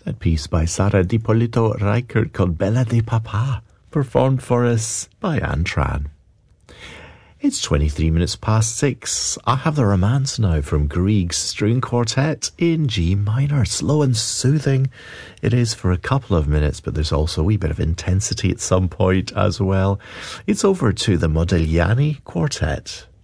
That piece by Sara Di Polito Reichert called Bella de Papa, performed for us by Anne Tran. It's 23 minutes past 6. I have the Romance now from Grieg's String Quartet in G minor. Slow and soothing it is for a couple of minutes, but there's also a wee bit of intensity at some point as well. It's over to the Modigliani Quartet.